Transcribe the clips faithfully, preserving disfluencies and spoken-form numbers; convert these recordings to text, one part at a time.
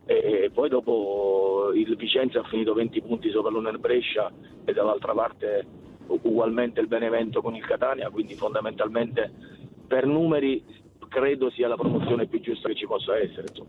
e poi dopo il Vicenza ha finito venti punti sopra l'Uner Brescia e dall'altra parte ugualmente il Benevento con il Catania, quindi fondamentalmente per numeri credo sia la promozione più giusta che ci possa essere, insomma.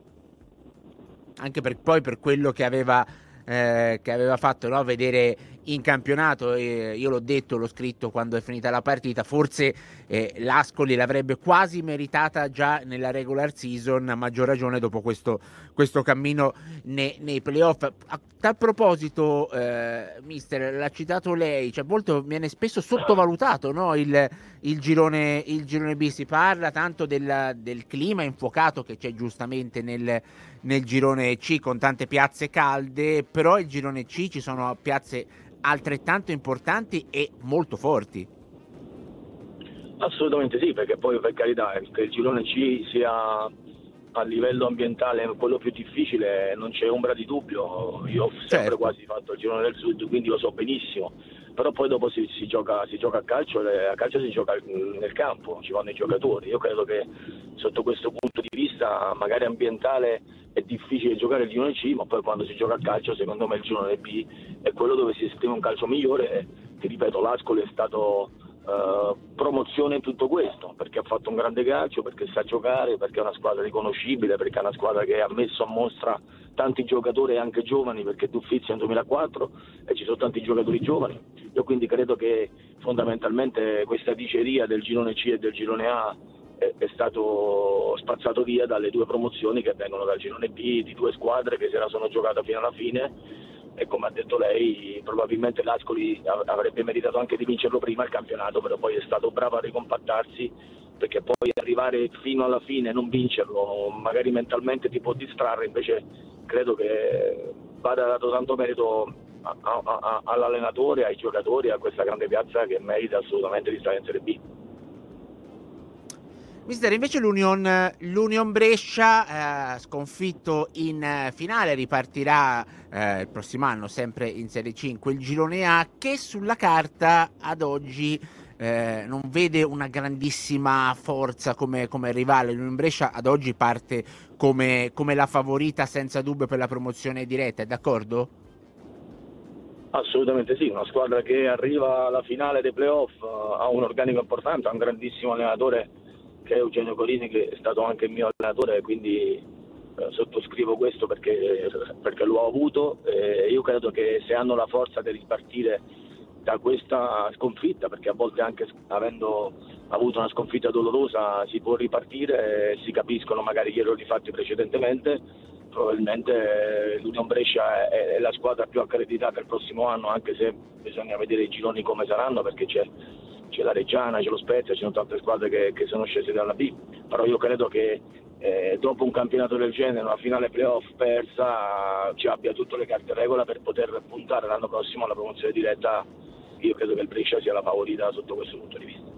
Anche per poi per quello che aveva eh, che aveva fatto, no? Vedere in campionato, eh, io l'ho detto, l'ho scritto quando è finita la partita, forse eh, l'Ascoli l'avrebbe quasi meritata già nella regular season, a maggior ragione dopo questo, questo cammino nei, nei playoff. A tal proposito, eh, mister, l'ha citato lei, cioè molto viene spesso sottovalutato, no? il, il girone il girone B, si parla tanto del, del clima infuocato che c'è giustamente nel nel girone C con tante piazze calde, però il girone C ci sono piazze altrettanto importanti e molto forti. Assolutamente sì, perché poi per carità che il girone C sia a livello ambientale quello più difficile non c'è ombra di dubbio. Io ho sempre Certo. quasi fatto il girone del Sud, quindi lo so benissimo, però poi dopo si, si gioca si gioca a calcio e a calcio si gioca nel campo, ci vanno i giocatori. Io credo che sotto questo punto di vista magari ambientale è difficile giocare il girone C, ma poi quando si gioca a calcio secondo me il girone B è quello dove si esprime un calcio migliore e, ti ripeto, l'Ascoli è stato Uh, promozione in tutto questo, perché ha fatto un grande calcio, perché sa giocare, perché è una squadra riconoscibile, perché è una squadra che ha messo a mostra tanti giocatori anche giovani, perché Duffizzi è nel duemilaquattro e ci sono tanti giocatori giovani. Io quindi credo che fondamentalmente questa diceria del girone C e del girone A è, è stato spazzato via dalle due promozioni che vengono dal girone B, di due squadre che se la sono giocata fino alla fine. E come ha detto lei, probabilmente l'Ascoli avrebbe meritato anche di vincerlo prima il campionato, però poi è stato bravo a ricompattarsi, perché poi arrivare fino alla fine e non vincerlo magari mentalmente ti può distrarre, invece credo che vada dato tanto merito a, a, a, all'allenatore, ai giocatori, a questa grande piazza che merita assolutamente di stare in Serie B. Mister, invece l'Union, l'Union Brescia, eh, sconfitto in eh, finale, ripartirà eh, il prossimo anno sempre in Serie C in quel girone A, che sulla carta ad oggi eh, non vede una grandissima forza come, come rivale. L'Union Brescia ad oggi parte come, come la favorita senza dubbio per la promozione diretta, è d'accordo? Assolutamente sì, una squadra che arriva alla finale dei playoff, ha un organico importante, ha un grandissimo allenatore che è Eugenio Corini, che è stato anche il mio allenatore, quindi eh, sottoscrivo questo perché, perché l'ho avuto, e io credo che se hanno la forza di ripartire da questa sconfitta, perché a volte anche avendo avuto una sconfitta dolorosa si può ripartire e si capiscono magari gli errori fatti precedentemente, probabilmente l'Union Brescia è, è la squadra più accreditata il prossimo anno, anche se bisogna vedere i gironi come saranno, perché c'è c'è la Reggiana, c'è lo Spezia, ci sono tante squadre che, che sono scese dalla B, però io credo che eh, dopo un campionato del genere, una finale playoff persa, ci abbia tutte le carte in regola per poter puntare l'anno prossimo alla promozione diretta. Io credo che il Brescia sia la favorita sotto questo punto di vista.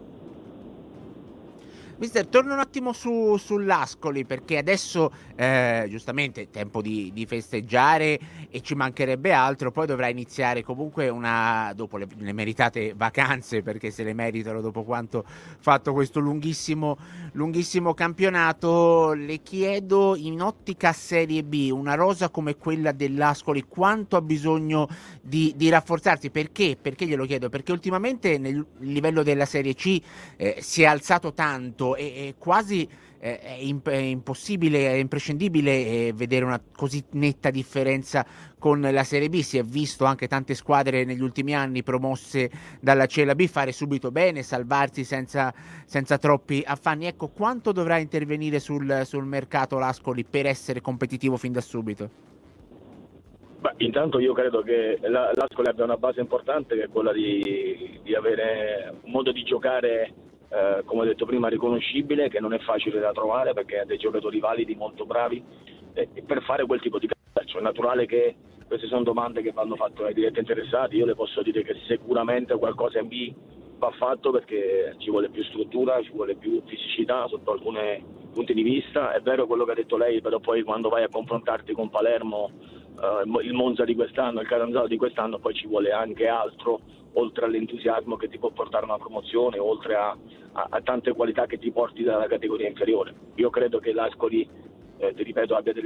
Mister, torno un attimo su, sull'Ascoli, perché adesso eh, giustamente è tempo di, di festeggiare e ci mancherebbe altro, poi dovrà iniziare comunque una, dopo le, le meritate vacanze, perché se le meritano dopo quanto fatto questo lunghissimo, lunghissimo campionato. Le chiedo, in ottica Serie B, una rosa come quella dell'Ascoli quanto ha bisogno di, di rafforzarsi? Perché? Perché glielo chiedo? Perché ultimamente nel livello della Serie C eh, si è alzato tanto e, e quasi eh, è, imp- è impossibile, è imprescindibile eh, vedere una così netta differenza con la Serie B. Si è visto anche tante squadre negli ultimi anni promosse dalla C e la B fare subito bene, salvarsi senza, senza troppi affanni. Ecco, quanto dovrà intervenire sul, sul mercato l'Ascoli per essere competitivo fin da subito? Beh, intanto io credo che la, l'Ascoli abbia una base importante, che è quella di, di avere un modo di giocare Eh, come ho detto prima, riconoscibile, che non è facile da trovare perché ha dei giocatori validi, molto bravi, e, e per fare quel tipo di calcio è naturale che queste sono domande che vanno fatte ai diretti interessati. Io le posso dire che sicuramente qualcosa in B va fatto, perché ci vuole più struttura, ci vuole più fisicità sotto alcuni punti di vista. È vero quello che ha detto lei, però poi quando vai a confrontarti con Palermo, eh, il Monza di quest'anno, il Catanzaro di quest'anno, poi ci vuole anche altro, oltre all'entusiasmo che ti può portare una promozione, oltre a, a, a tante qualità che ti porti dalla categoria inferiore. Io credo che l'Ascoli, eh, ti ripeto, abbia delle